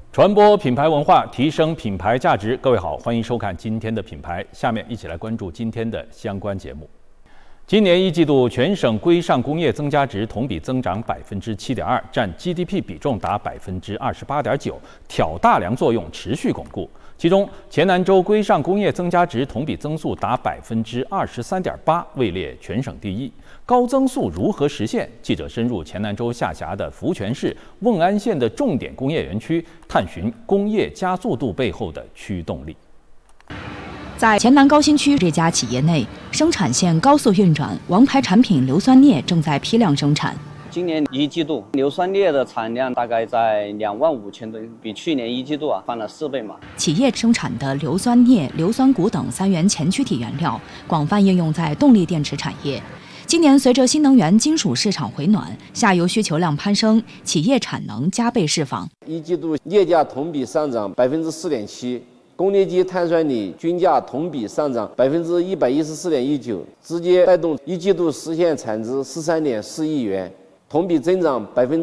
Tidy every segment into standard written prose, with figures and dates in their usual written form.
传播品牌文化，提升品牌价值。各位好，欢迎收看今天的品牌。下面一起来关注今天的相关节目。今年一季度，全省规上工业增加值同比增长7.2%，占 GDP 比重达28.9%，挑大梁作用持续巩固。其中，黔南州规上工业增加值同比增速达23.8%，位列全省第一。高增速如何实现？记者深入黔南州下辖的福泉市瓮安县的重点工业园区，探寻工业加速度背后的驱动力。 在黔南高新区这家企业内，生产线高速运转，王牌产品硫酸镍正在批量生产。 今年一季度硫酸镍的产量大概在25000吨，比去年一季度翻了4倍嘛。 企业生产的硫酸镍、硫酸钴等3元前驱体原料广泛应用在动力电池产业。今年随着新能源金属市场回暖，下游需求量攀升，企业产能加倍释放。 一季度镍价同比上涨4.7%。功率级碳酸锂均价同比上涨114.19%，直接带动一季度实现产值13.4亿元，同比增长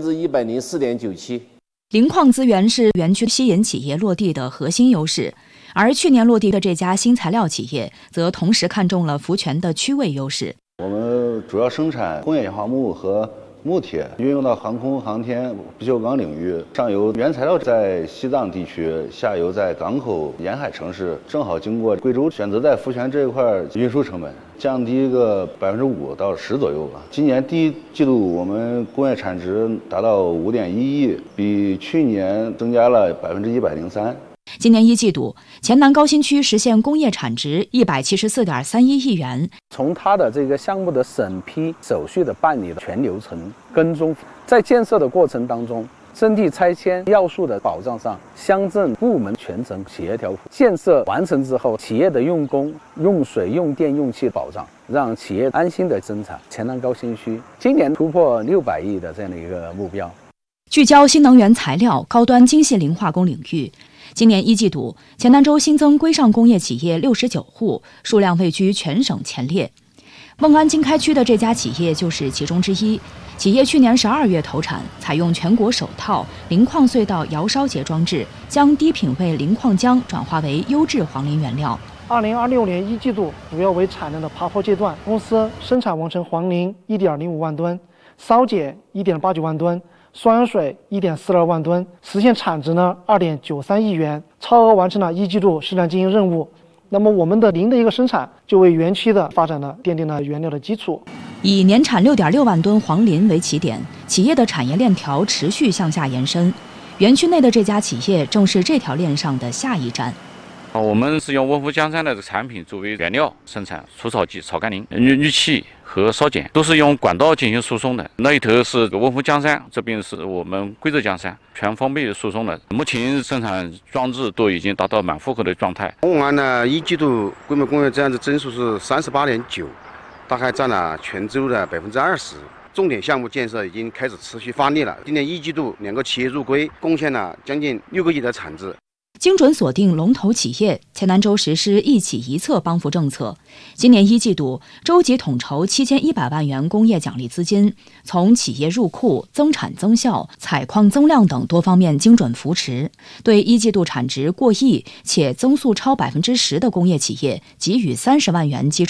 104.97%。 磷矿资源是园区吸引企业落地的核心优势，而去年落地的这家新材料企业，则同时看中了福泉的区位优势。 我们主要生产工业氧化木和木铁，运用到航空航天、不锈钢领域。上游原材料在西藏地区，下游在港口沿海城市，正好经过贵州，选择在福泉这一块运输成本降低个5%到10%左右吧。今年第一季度我们工业产值达到5.1亿，比去年增加了103%。 今年一季度，黔南高新区实现工业产值174.31亿元。 从它的这个项目的审批手续的办理的全流程跟踪，在建设的过程当中，征地拆迁要素的保障上，乡镇部门全程协调。建设完成之后，企业的用工、用水、用电、用气保障，让企业安心的生产。黔南高新区今年突破600亿的这样的一个目标。 聚焦新能源材料、高端精细零化工领域。今年一季度，黔南州新增规上工业企业69户，数量位居全省前列。瓮安经开区的这家企业就是其中之一。企业去年12月投产，采用全国首套磷矿隧道窑烧结装置，将低品位磷矿浆转化为优质黄磷原料。 2026年一季度主要为产量的爬坡阶段，公司生产完成黄磷1.05万吨，烧解1.89万吨。双水1.42万吨，实现产值2.93亿元，超额完成了一季度市场经营任务。那么我们的磷的一个生产，就为园区的发展奠定了原料的基础。 以年产6.6万吨黄磷为起点，企业的产业链条持续向下延伸。园区内的这家企业正是这条链上的下一站。 我们是用温湖江山的产品作为原料生产除草剂、草甘磷、氯气和烧碱，都是用管道进行输送的。那一头是温湖江山，这边是我们贵州江山，全方位输送的。目前生产装置都已经达到满负荷的状态。 瓮安呢，一季度规模工业这样的增速是38.9%，大概占了全州的20%。重点项目建设已经开始持续发力了。今年一季度2个企业入规，贡献了将近6个亿的产值。 精准锁定龙头企业，黔南州实施一企一策帮扶政策。今年一季度，州级统筹7100万元工业奖励资金，从企业入库、增产增效、采矿增量等多方面精准扶持，对一季度产值过亿且增速超10%的工业企业给予30万元基础